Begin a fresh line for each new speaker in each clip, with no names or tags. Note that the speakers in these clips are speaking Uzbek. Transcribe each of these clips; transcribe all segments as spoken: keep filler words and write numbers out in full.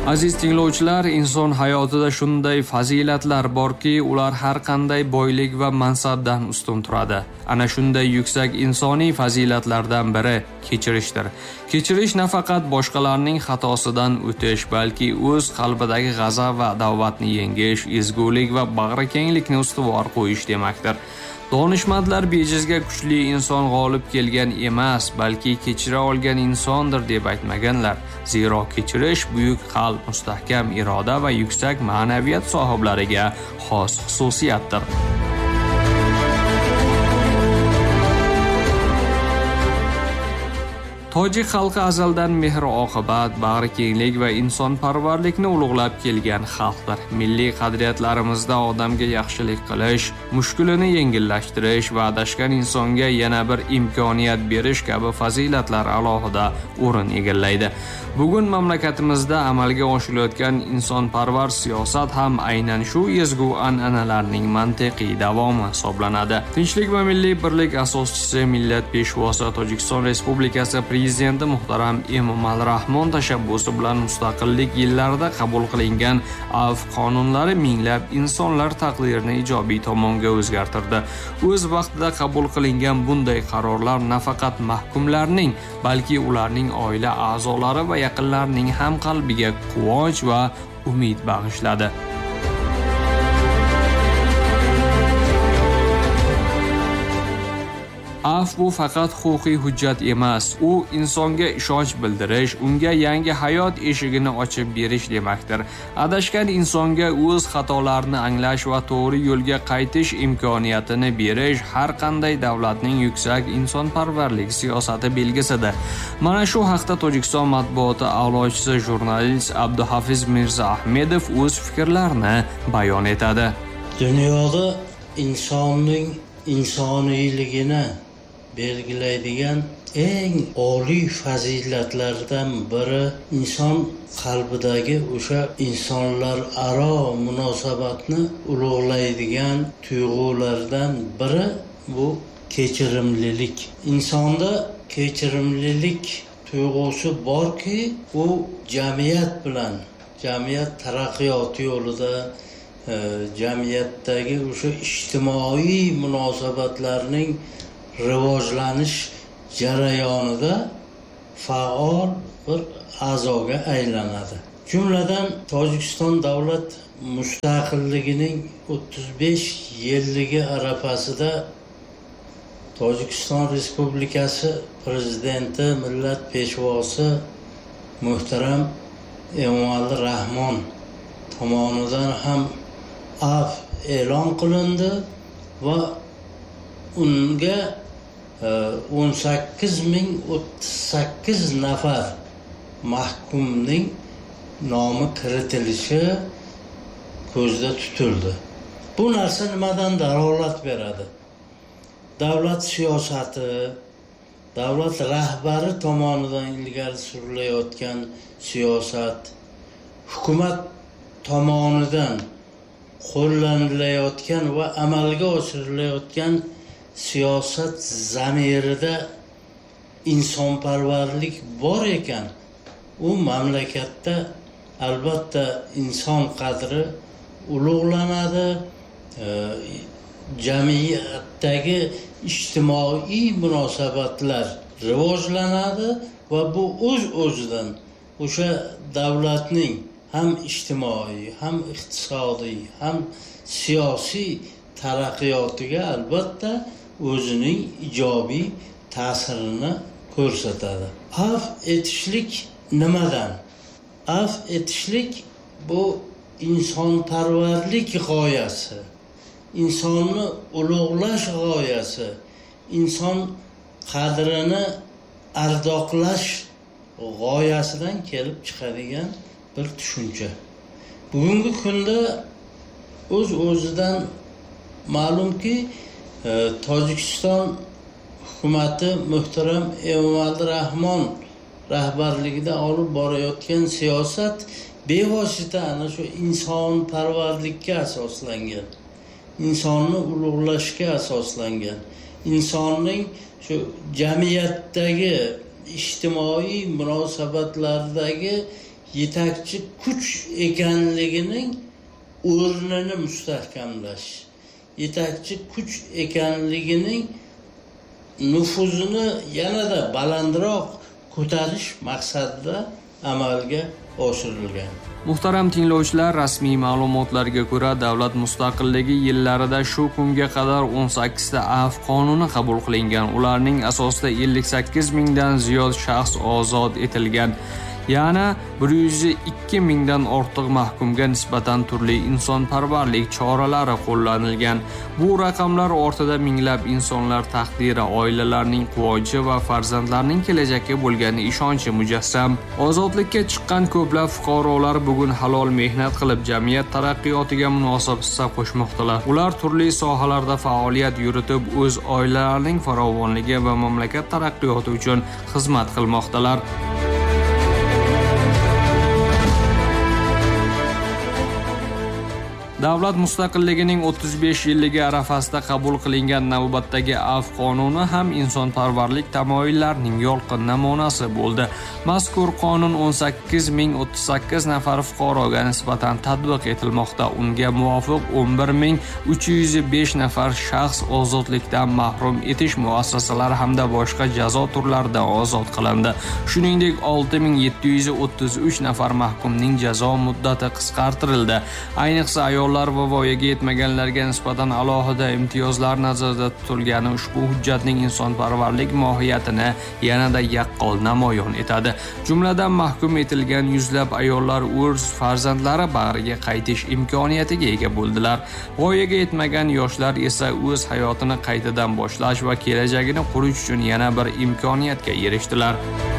Aziz tinglovchilar, inson hayotida shunday fazilatlar borki, ular har qanday boylik va mansabdan ustun turadi. Ana shunday yuksak insoniy fazilatlardan biri kechirishdir. Kechirish nafaqat boshqalarning xatosidan o'tish, balki o'z qalbidagi g'azab va adovatni yengish, ezgulik va bag'rikenglikni ustuvor qo'yish demakdir. Donishmandlar bejizga kuchli inson g'olib kelgan emas, balki kechira olgan insondir deb aytmaganlar. Zero kechirish buyuk qalb, mustahkam iroda va yuksak ma'naviyat sohiblariga xos xususiyatdir. Tojik xalqi azaldan mehr-oqibat, bag'rikenglik va insonparvarlikni ulug'lab kelgan xalqdir. Milliy qadriyatlarimizda odamga yaxshilik qilish, mushkulini yengillashtirish va adashgan insonga yana bir imkoniyat berish kabi fazilatlar alohida o'rin egallaydi. Bugun mamlakatimizda amalga oshirilayotgan insonparvar siyosat ham aynan shu ezgu an'analarning mantiqiy davomi hisoblanadi. Tinchlik va milliy birlik asoschisi, millat peshvosi Tojikiston Respublikasi Prezidenti muhtaram Emomali Rahmon tashabbusi bilan mustaqillik yillarida qabul qilingan afv qonunlari minglab insonlar taqdirini ijobiy tomonga o'zgartirdi. O'z vaqtida qabul qilingan bunday qarorlar nafaqat mahkumlarning, balki ularning oila a'zolari va yaqinlarining ham qalbiga quvonch va umid bag'ishladi. Afv bu faqat huquqiy hujjat emas, u insonga ishonch bildirish, unga yangi hayot eshigini ochib berish demakdir. Adashgan insonga o'z xatolarini anglash va to'g'ri yo'lga qaytish imkoniyatini berish har qanday davlatning yuksak insonparvarlik siyosati belgisidir. Mana shu haqda Tojikiston matbuoti a'lochisi jurnalist Abduhafiz Mirzaahmedov o'z fikrlarini bayon etadi.
Dunyoda insonning insoniyligini belgilaydigan eng oliy fazilatlardan biri inson qalbidagi o'sha insonlar aro munosabatni ulug'laydigan tuyg'ulardan biri bu kechirimlilik. Insonda kechirimlilik tuyg'usi borki, u jamiyat bilan, jamiyat taraqqiyoti yo'lida jamiyatdagi o'sha ijtimoiy munosabatlarning rivojlanish jarayonida faol bir a'zoga aylanadi. Jumladan Tojikiston davlat mustaqilligining o'ttiz besh yilligi arafasida Tojikiston Respublikasi Prezidenti, millat peshvosi muhtaram Emomali Rahmon tomonidan ham afv e'lon qilindi va unga o'n sakkiz ming o'ttiz sakkiz nafar mahkumning nomi kiritilishi ko'zda tutildi. Bu narsa nimadan dalolat beradi? Davlat siyosati, davlat rahbari tomonidan ilgari surilayotgan siyosat, hukumat tomonidan qo'llanilayotgan va amalga oshirilayotgan siyosat zamirida insonparvarlik bor ekan, u mamlakatda albatta inson qadri ulug'lanadi, jamiyatdagi ijtimoiy munosabatlar rivojlanadi va bu o'z-o'zidan o'sha davlatning ham ijtimoiy, ham iqtisodiy, ham siyosiy taraqqiyotiga albatta o'zining ijobiy ta'sirini ko'rsatadi. Afv etishlik nimadan? Afv etishlik bu insonparvarlik g'oyasi, insonni ulug'lash g'oyasi, inson qadrini ardoqlash g'oyasidan kelib chiqadigan bir tushuncha. Bugungi kunda o'z-o'zidan ma'lumki, Tojikiston hukumati muhtaram Emomali Rahmon rahbarligida olib borayotgan siyosat bevosita ana shu insonparvarlikka asoslangan, insonni ulug'lashga asoslangan, insonning shu jamiyatdagi ijtimoiy munosabatlardagi yetakchi kuch ekanligining o'rnini mustahkamlash, yetakchi kuch ekanligining nüfuzini yanada balandroq ko'tarish maqsadida amalga oshirilgan.
Muhtaram tinglovchilar, rasmiy ma'lumotlarga ko'ra, davlat mustaqilligi yillarida shu kunga qadar o'n sakkiz ta afv qonuni qabul qilingan. Ularning asosida ellik sakkiz mingdan ziyod shaxs ozod etilgan. Yana bir yuz ikki mingdan ortiq mahkumga nisbatan turli insonparvarlik choralari qo'llanilgan. Bu raqamlar ortida minglab insonlar taqdiri, oilalarning quvonchi va farzandlarning kelajakka bo'lgan ishonchi mujassam. Ozodlikka chiqqan ko'plab fuqarolar bugun halol mehnat qilib jamiyat taraqqiyotiga munosib hissa qo'shmoqdalar. Ular turli sohalarda faoliyat yuritib, o'z oilalarining farovonligi va mamlakat taraqqiyoti uchun xizmat qilmoqdalar. Davlat mustaqilligining o'ttiz besh yilligi arafasida qabul qilingan navbatdagi afv qonuni ham insonparvarlik tamoyillarining yorqin namunasi bo'ldi. Mazkur qonun o'n sakkiz ming o'ttiz sakkiz nafar fuqaroga nisbatan tatbiq etilmoqda. Unga muvofiq o'n bir ming uch yuz besh nafar shaxs ozodlikdan mahrum etish muassasalari hamda boshqa jazo turlaridan ozod qilindi. Shuningdek, olti ming yetti yuz o'ttiz uch nafar mahkumning jazo muddati qisqartirildi. Ayniqsa ayollar va voyaga yetmaganlarga nisbatan alohida imtiyozlar nazarda tutilgani ushbu hujjatning insonparvarlik mohiyatini yanada yaqqol namoyon etadi. Jumladan mahkum etilgan yuzlab ayollar o'z farzandlari bag'riga qaytish imkoniyatiga ega bo'ldilar. Voyaga yetmagan yoshlar esa o'z hayotini qaytadan boshlash va kelajagini qurish uchun yana bir imkoniyatga erishdilar.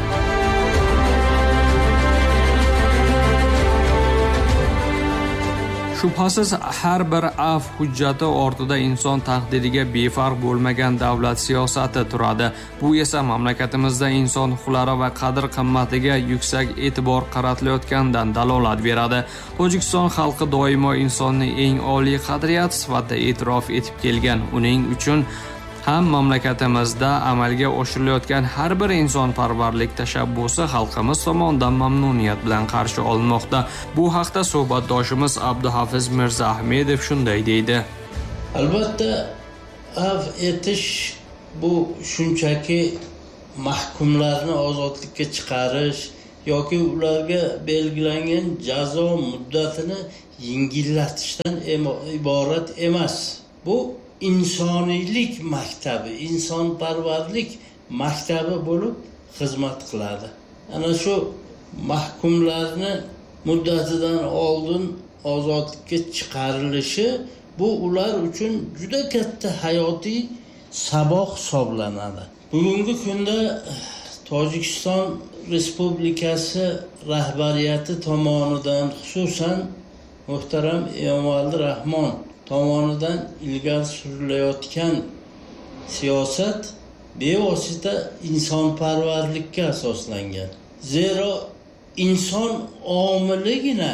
Shubhasiz, har bir afv hujjati ortida inson taqdiriga befarq bo'lmagan davlat siyosati turadi. Bu esa mamlakatimizda inson huquqlari va qadr-qimmatiga yuksak e'tibor qaratilayotganidan dalolat beradi. Tojikiston xalqi doimo insonni eng oliy qadriyat sifatida e'tirof etib kelgan. Uning uchun ham mamlakatimizda amalga oshirilayotgan har bir insonparvarlik tashabbusi xalqimiz tomonidan mamnuniyat bilan qarshi olinmoqda. Bu haqda suhbatdoshimiz Abduhafiz Mirzaahmedov shunday deydi.
Albatta, afv etish bu shunchaki mahkumlarni ozodlikka chiqarish yoki ularga belgilangan jazo muddatini yengillatishdan iborat emas. Bu insoniylik maktabi, insonparvarlik maktabi bo'lib xizmat qiladi. Ana shu mahkumlarni muddatidan oldin ozodlikka chiqarilishi bu ular uchun juda katta hayotiy saboq hisoblanadi. Bugungi kunda Tojikiston Respublikasi rahbariyati tomonidan, xususan muhtaram Emomali Rahmon tomonidan ilgari surilayotgan siyosat bevosita insonparvarlikka asoslangan. Zero inson omiligina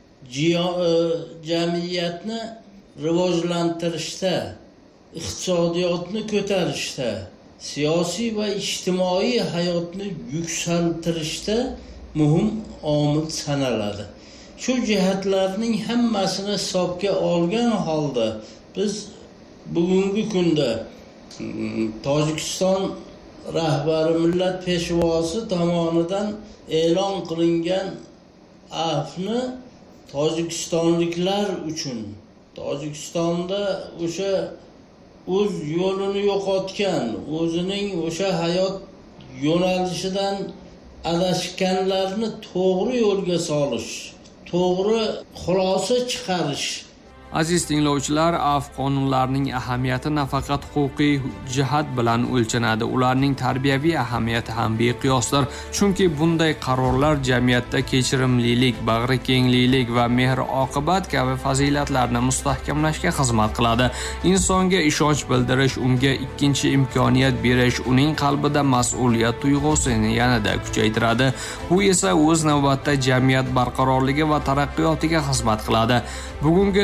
jamiyatni rivojlantirishda, iqtisodiyotni ko'tarishda, siyosiy va ijtimoiy hayotni yuksaltirishda muhim omil sanaladi. Shu jihatlarning hammasini hisobga olgan holda biz bugungi kunda Tojikiston rahbari millat peshvosi tomonidan e'lon qilingan afvni tojikistonliklar uchun, Tojikistonda o'sha o'z yo'lini yo'qotgan, o'zining o'sha hayot yo'nalishidan adashganlarni to'g'ri yo'lga solish, to'g'ri xulosa chiqarish.
Aziz tinglovchilar, afv qonunlarining ahamiyati nafaqat huquqiy jihat bilan o'lchanadi, ularning tarbiyaviy ahamiyati ham beqiyosdir. Chunki bunday qarorlar jamiyatda kechirimlilik, bag'ri kenglik va mehr-oqibat kabi fazilatlarni mustahkamlashga xizmat qiladi. Insonga ishonch bildirish, unga ikkinchi imkoniyat berish, uning qalbida mas'uliyat tuyg'usini yanada kuchaytiradi. Bu esa o'z navbatida jamiyat barqarorligi va taraqqiyotiga xizmat qiladi. Bugungi tinch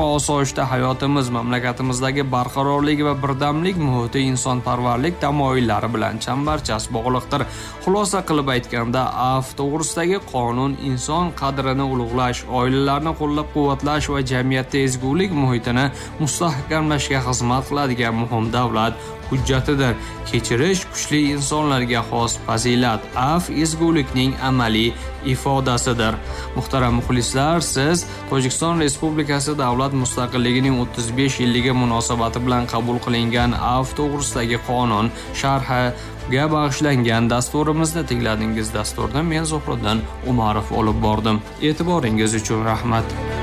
va osoyishta hayotimiz, mamlakatimizdagi barqarorlik va birdamlik muhiti insonparvarlik tamoyillari bilan chambarchas bog'liqdir. Xulosa qilib aytganda, afv to'g'risidagi qonun inson qadrini ulug'lash, oilalarni qo'llab-quvvatlash va jamiyatda ezgulik muhitini mustahkamlashga xizmat qiladigan muhim davlat hujjatidir. Kechirish kuchli insonlarga xos fazilat, afv ezgulikning amaliy ifodasidir. Muhtaram muxlislar, siz Tojikiston Respublikasi davlat mustaqilligining o'ttiz besh yilligi munosabati bilan qabul qilingan afv to'g'risidagi qonun sharhiga bag'ishlangan dasturimizni tingladingiz. Dasturni men Zuhriddin Umarov olib bordim. E'tiboringiz uchun rahmat.